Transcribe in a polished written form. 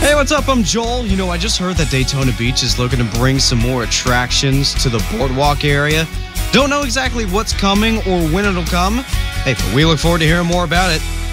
Hey, what's up? I'm Joel. I just heard that Daytona Beach is looking to bring some more attractions to the boardwalk area. Don't know exactly what's coming or when it'll come. Hey, but we look forward to hearing more about it.